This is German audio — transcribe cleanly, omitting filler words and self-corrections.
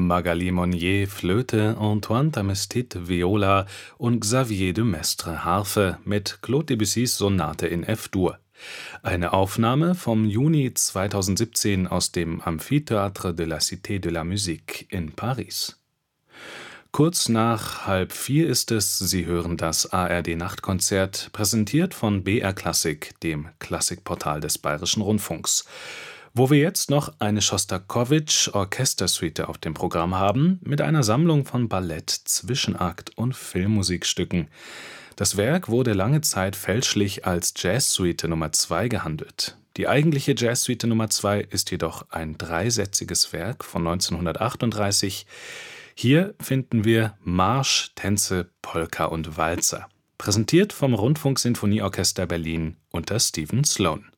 Magali Monnier Flöte, Antoine Tamestit Viola und Xavier de Maistre Harfe mit Claude Debussys Sonate in F-Dur. Eine Aufnahme vom Juni 2017 aus dem Amphithéâtre de la Cité de la Musique in Paris. Kurz nach 3:30 ist es, Sie hören das ARD-Nachtkonzert, präsentiert von BR Klassik, dem Klassikportal des Bayerischen Rundfunks. Wo wir jetzt noch eine Schostakowitsch-Orchestersuite auf dem Programm haben, mit einer Sammlung von Ballett-, Zwischenakt- und Filmmusikstücken. Das Werk wurde lange Zeit fälschlich als Jazzsuite Nummer 2 gehandelt. Die eigentliche Jazzsuite Nummer 2 ist jedoch ein dreisätziges Werk von 1938. Hier finden wir Marsch, Tänze, Polka und Walzer. Präsentiert vom Rundfunksinfonieorchester Berlin unter Stephen Sloan.